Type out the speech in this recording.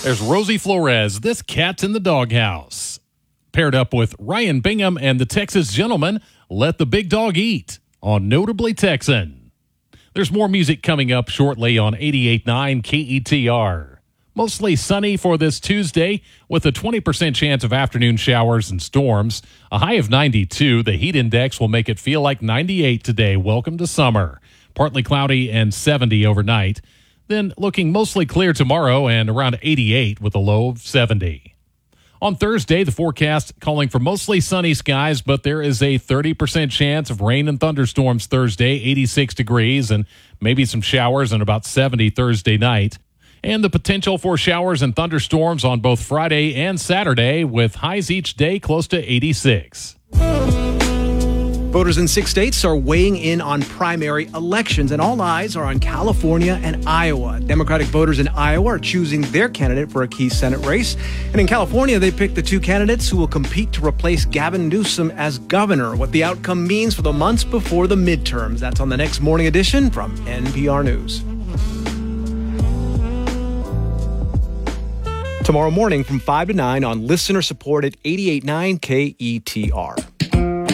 There's Rosie Flores, This Cat's in the Doghouse. Paired up with Ryan Bingham and the Texas Gentlemen, Let the Big Dog Eat on Notably Texan. There's more music coming up shortly on 88.9 KETR. Mostly sunny for this Tuesday with a 20% chance of afternoon showers and storms. A high of 92. The heat index will make it feel like 98 today. Welcome to summer. Partly cloudy and 70 overnight. Then looking mostly clear tomorrow and around 88 with a low of 70. On Thursday, the forecast calling for mostly sunny skies, but there is a 30% chance of rain and thunderstorms Thursday, 86 degrees, and maybe some showers and about 70 Thursday night. And the potential for showers and thunderstorms on both Friday and Saturday with highs each day close to 86. Voters in 6 states are weighing in on primary elections, and all eyes are on California and Iowa. Democratic voters in Iowa are choosing their candidate for a key Senate race. And in California, they picked the two candidates who will compete to replace Gavin Newsom as governor. What the outcome means for the months before the midterms. That's on the next morning edition from NPR News. Tomorrow morning from 5 to 9 on listener-supported 88.9 KETR.